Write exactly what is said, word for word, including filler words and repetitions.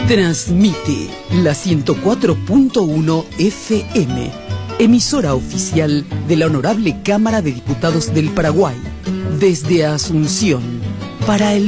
Transmite la ciento cuatro punto uno F M, emisora oficial de la Honorable Cámara de Diputados del Paraguay, desde Asunción, para el